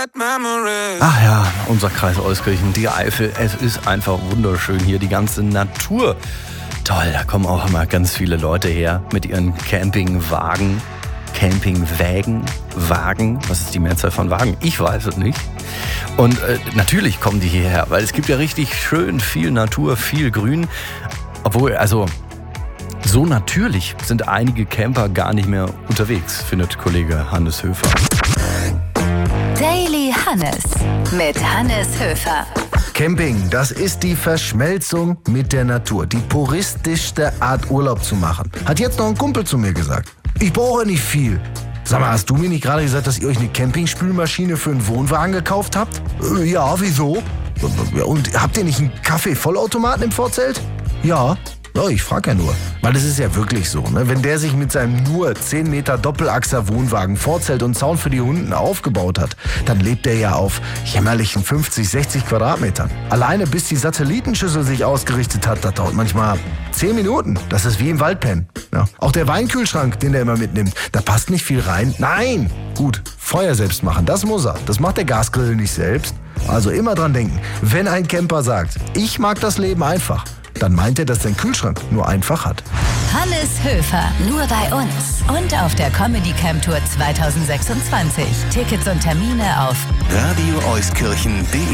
Ach ja, unser Kreis Euskirchen, die Eifel, es ist einfach wunderschön hier, die ganze Natur. Toll, da kommen auch immer ganz viele Leute her mit ihren Campingwagen. Wagen, was ist die Mehrzahl von Wagen? Ich weiß es nicht. Und natürlich kommen die hierher, weil es gibt ja richtig schön viel Natur, viel Grün. Obwohl, also so natürlich sind einige Camper gar nicht mehr unterwegs, findet Kollege Hannes Höfer. Daily Hannes mit Hannes Höfer. Camping, das ist die Verschmelzung mit der Natur. Die puristischste Art Urlaub zu machen. Hat jetzt noch ein Kumpel zu mir gesagt. Ich brauche nicht viel. Sag mal, hast du mir nicht gerade gesagt, dass ihr euch eine Campingspülmaschine für einen Wohnwagen gekauft habt? Ja, wieso? Und habt ihr nicht einen Kaffee-Vollautomaten im Vorzelt? Ja. Oh, ich frag ja nur. Weil es ist ja wirklich so, ne? Wenn der sich mit seinem nur 10 Meter Doppelachser Wohnwagen, Vorzelt und Zaun für die Hunden aufgebaut hat, dann lebt er ja auf jämmerlichen 50, 60 Quadratmetern. Alleine bis die Satellitenschüssel sich ausgerichtet hat, das dauert manchmal 10 Minuten. Das ist wie im Waldpennen. Ja. Auch der Weinkühlschrank, den der immer mitnimmt, da passt nicht viel rein. Nein! Gut, Feuer selbst machen, das muss er. Das macht der Gasgrill nicht selbst. Also immer dran denken, wenn ein Camper sagt, ich mag das Leben einfach, dann meint er, dass sein Kühlschrank nur einfach hat. Hannes Höfer, nur bei uns und auf der Comedy Camp Tour 2026. Tickets und Termine auf radioeuskirchen.de